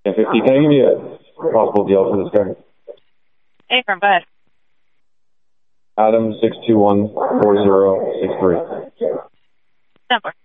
Yeah, 50. Can I give you a possible deal for this guy? Akron, go ahead. Adam 6214063. Number.